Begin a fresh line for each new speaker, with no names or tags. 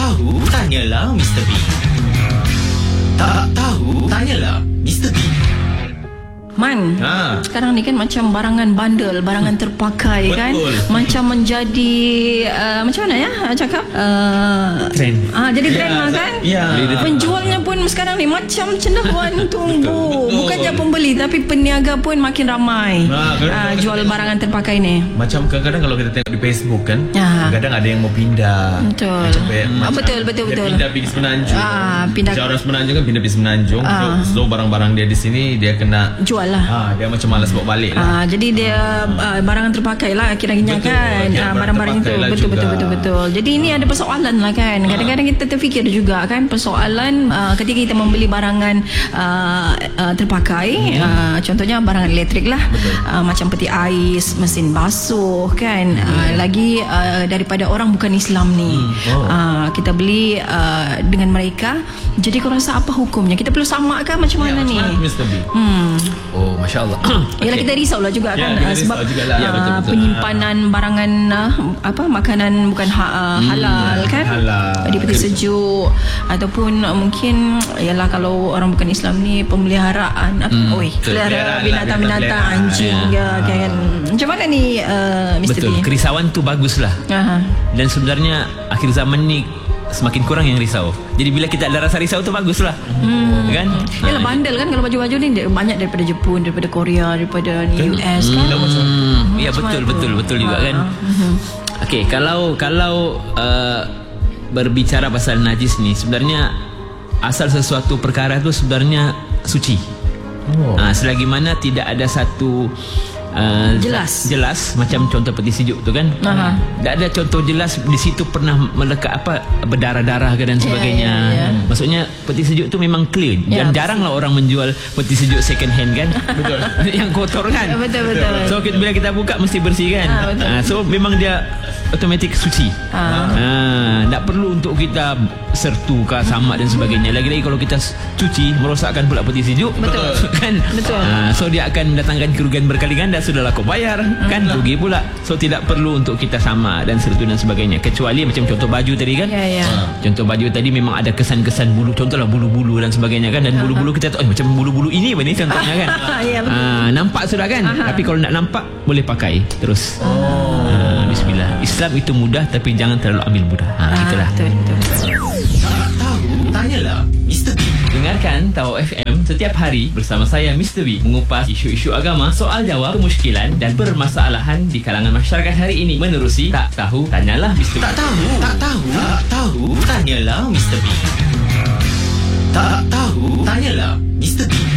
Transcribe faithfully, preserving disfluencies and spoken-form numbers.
tahu, tanyalah mister B. Tak tahu, tanyalah mister B.
Man,
Ha.
sekarang ni kan macam barangan bandel, barangan terpakai.
Betul.
Kan macam menjadi uh, macam mana ya cakap uh,
Trend.
ah, jadi trend
Ya,
lah kan.
ya.
Penjualnya pun sekarang ni macam cenderuan tunggu.
Betul.
Bukan je pembeli tapi peniaga pun makin ramai
Ha,
uh,
kadang-
jual barangan terpakai ni.
Macam kadang-kadang kalau kita tengok di Facebook kan,
Ya.
kadang ada yang mau pindah.
Betul.
Macam, be-
Ah,
macam
betul, betul,
dia
betul.
pindah pergi Semenanjung.
Ah, pindah-
Macam orang Semenanjung kan pindah pergi Semenanjung. So,
Ah.
so barang-barang dia di sini dia kena
Jual lah.
Ah, dia macam malas bawa balik lah.
Ah, jadi dia uh, barangan terpakai lah kiranya
Betul,
kan
ya,
ah,
barang
barang-barang itu
terpakai lah
betul,
juga.
betul betul betul. Jadi ini ada persoalan lah kan. Kadang-kadang kita terfikir juga kan persoalan uh, ketika kita membeli barangan uh, uh, terpakai, uh, contohnya barangan elektrik lah, uh, macam peti ais, mesin basuh kan. Uh, lagi uh, daripada orang bukan Islam ni,
Oh.
uh, kita beli uh, dengan mereka. Jadi kau rasa apa hukumnya? Kita perlu samakan macam mana
Ya,
ni?
macam mana mister B?
Hmm.
Oh, Masya Allah.
Yalah, kita risaulah juga
Ya,
kan
kita
uh, sebab
risau jugalah.
Ya,
uh,
betul, betul.
penyimpanan barangan uh, apa makanan bukan ha, uh, halal
ya,
kan,
halal.
di peti sejuk ataupun uh, mungkin yalah kalau orang bukan Islam ni pemeliharaan hmm, oi pelihara
Peliharaan lah,
binatang-binatang
peliharaan.
anjing
Ya.
ke kan. Macam mana ni uh, mister
Betul.
B?
Kerisauan tu bagus lah.
Aha.
Dan sebenarnya akhir zaman ni semakin kurang yang risau. Jadi bila kita ada rasa risau tu bagus lah. Hmm. Kan?
Yalah bandel kan kalau baju-baju ni dia banyak daripada Jepun, daripada Korea, daripada U S kan.
Hmm. Ya,
Macam
betul
mana
betul
tu?
betul juga
Ha,
kan.
ha. Mhm.
Okey, kalau kalau uh, berbicara pasal najis ni, sebenarnya asal sesuatu perkara tu sebenarnya suci.
Oh.
Ah, selagi mana tidak ada satu uh,
Jelas.
jelas macam contoh peti sejuk tu kan.
Aha.
Tak ada contoh jelas di situ pernah melekat apa berdarah-darah ke dan sebagainya.
ya, ya.
Maksudnya peti sejuk tu memang clean.
Ya,
Dan jaranglah orang menjual peti sejuk second hand kan.
Betul.
Yang kotor kan.
Ya, betul betul.
So kita, bila kita buka mesti bersih kan.
Ah, betul.
Ah, so memang dia automatik suci.
Ah.
Ah, tak perlu untuk kita sertu ke samak dan sebagainya. Lagi-lagi kalau kita cuci merosakkan pula peti sejuk.
Betul.
Kan?
Betul.
Ah, so dia akan mendatangkan kerugian berkali ganda. Sudahlah kau bayar kan, rugi pula. So tidak perlu untuk kita sama dan sertu dan sebagainya. Kecuali macam contoh baju tadi kan.
Ya ya.
Contoh baju tadi memang ada kesan-kesan bulu. Contohlah bulu-bulu dan sebagainya kan. Dan bulu-bulu kita tahu eh, macam bulu-bulu ini apa ni contohnya kan.
Ya, betul.
Ah, nampak sudah kan.
Aha.
Tapi kalau nak nampak boleh pakai terus. Ah, bismillah. Islam itu mudah tapi jangan terlalu ambil mudah. Ha,
Ah,
gitulah.
betul betul.
Tak tahu, tanyalah mister B.
Dengarkan Tahu F M setiap hari bersama saya mister B mengupas isu-isu agama, soal jawab, kemusykilan dan permasalahan di kalangan masyarakat hari ini menerusi Tak Tahu Tanyalah mister B.
Tak tahu, tak tahu, tak tahu, tanyalah mister B. Tak tahu, tanyalah mister B.